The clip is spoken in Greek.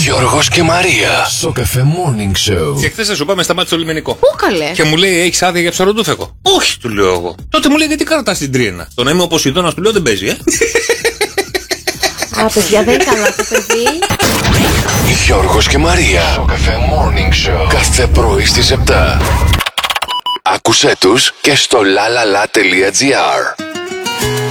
Γιώργος και Μαρία. Στο Cafe Morning Show. Και χθες θα σου πάμε σταμάτη στο λιμενικό. Πού καλέ? Και μου λέει, έχεις άδεια για ψαροντούφεκο? Όχι, του λέω εγώ. Τότε μου λέει, γιατί κρατάς την τρίνα? Το να είμαι ο Ποσειδώνας, του λέω, δεν παίζει, Α, παιδιά, δεν είναι καλά το παιδί. Γιώργος και Μαρία. Στο Cafe Morning Show. Κάθε πρωί στις 7. Άκουσέ τους και στο lalala.gr.